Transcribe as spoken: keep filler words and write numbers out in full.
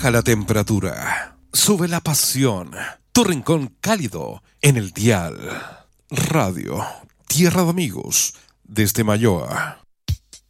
Baja la temperatura, sube la pasión. Tu rincón cálido en el dial. Radio Tierra de Amigos desde Mayoa.